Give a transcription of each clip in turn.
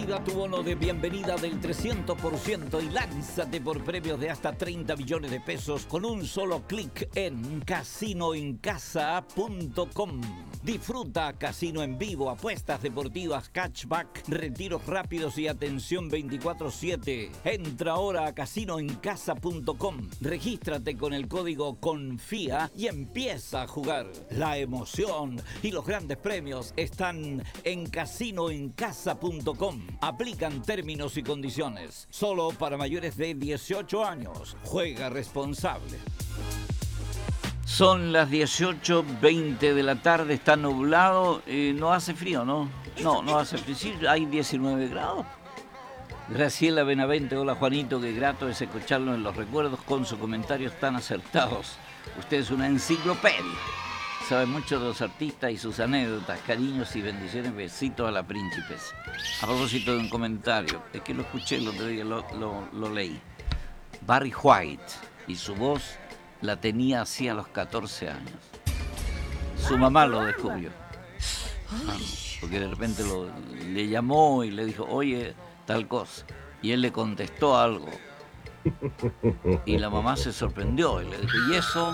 Activa tu bono de bienvenida del 300% y lánzate por premios de hasta 30 millones de pesos con un solo clic en casinoencasa.com. Disfruta casino en vivo, apuestas deportivas, cashback, retiros rápidos y atención 24/7. Entra ahora a casinoencasa.com. Regístrate con el código CONFÍA y empieza a jugar. La emoción y los grandes premios están en casinoencasa.com. Aplican términos y condiciones. Solo para mayores de 18 años. Juega responsable. Son las 18:20 de la tarde, está nublado, no hace frío, ¿no? No hace frío, sí, hay 19 grados. Graciela Benavente, hola Juanito, qué grato es escucharlo en los recuerdos con sus comentarios tan acertados. Usted es una enciclopedia, sabe mucho de los artistas y sus anécdotas, cariños y bendiciones, besitos a la príncipes. A propósito de un comentario, es que lo escuché el otro día, lo leí. Barry White y su voz la tenía así a los 14 años. Su mamá lo descubrió. Porque de repente le llamó y le dijo, oye, tal cosa. Y él le contestó algo. Y la mamá se sorprendió y le dijo, ¿y eso?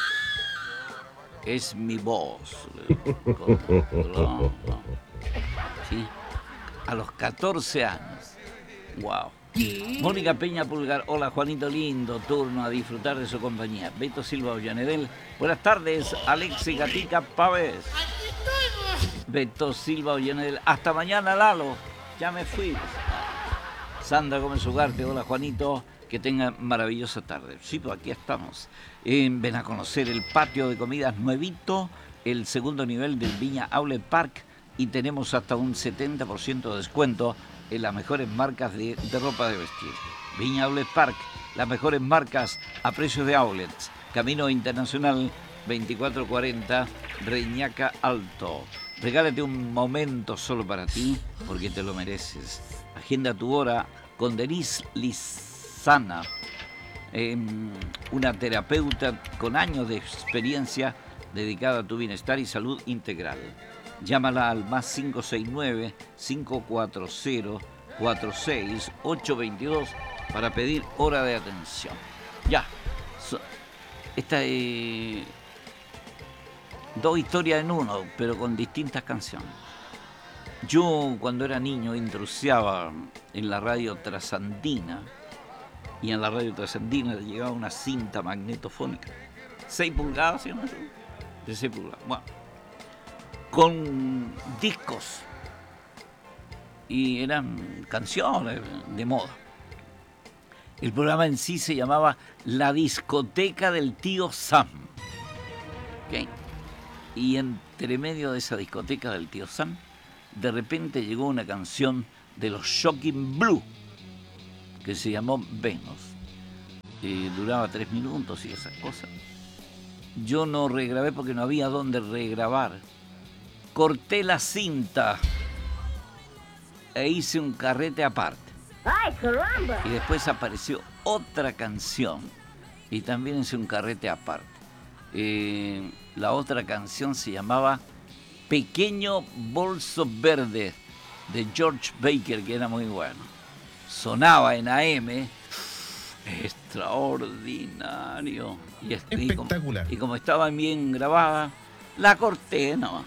Es mi voz. No. ¿Sí? A los 14 años. Wow. Mónica Peña Pulgar, hola Juanito lindo, turno a disfrutar de su compañía. Beto Silva Ollanedel, buenas tardes, Alexi Gatica Pávez. Beto Silva Ollanedel, hasta mañana Lalo, ya me fui. Sandra Gómez Ugarte, hola Juanito, que tengan maravillosa tarde. Sí, pues aquí estamos. Ven a conocer el patio de comidas nuevito, el segundo nivel del Viña Outlet Park y tenemos hasta un 70% de descuento en las mejores marcas de ropa de vestir. Viña Outlet Park, las mejores marcas a precios de outlets. Camino Internacional 2440, Reñaca Alto. Regálate un momento solo para ti, porque te lo mereces. Agenda tu hora con Denise Lizana, una terapeuta con años de experiencia dedicada a tu bienestar y salud integral. Llámala al más 569-540-46-822 para pedir hora de atención. Ya. Esta es dos historias en uno, pero con distintas canciones. Yo cuando era niño intrusiaba en la radio Trasandina y en la radio Trasandina llegaba una cinta magnetofónica. 6 pulgadas, ¿sí o no? De 6 pulgadas. Bueno. Con discos y eran canciones de moda. El programa en sí se llamaba La Discoteca del Tío Sam. ¿Okay? Y entre medio de esa discoteca del Tío Sam, de repente llegó una canción de los Shocking Blue que se llamó Venus. Duraba 3 minutos y esas cosas. Yo no regrabé porque no había dónde regrabar. Corté la cinta e hice un carrete aparte. ¡Ay, caramba! Y después apareció otra canción y también hice un carrete aparte. La otra canción se llamaba Pequeño Bolso Verde de George Baker, que era muy bueno. Sonaba en AM, extraordinario. Espectacular. Y como estaba bien grabada, la corté, ¿no?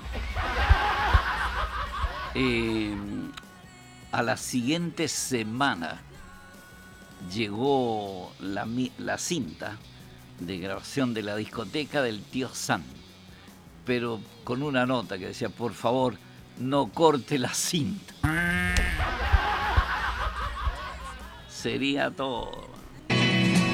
A la siguiente semana llegó la cinta de grabación de La Discoteca del Tío Sam, pero con una nota que decía, por favor, no corte la cinta. Sería todo.